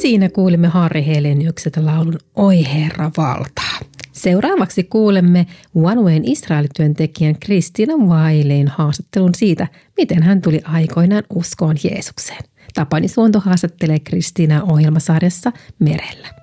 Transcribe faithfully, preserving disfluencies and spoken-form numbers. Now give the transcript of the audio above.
Siinä kuulimme Harri Heleniukselta laulun Oi Herra valtaa. Seuraavaksi kuulemme OneWayn Israel-työntekijän Kristiina Waileyn haastattelun siitä, miten hän tuli aikoinaan uskoon Jeesukseen. Tapani Suonto haastattelee Kristiinaa ohjelmasarjassa Merellä.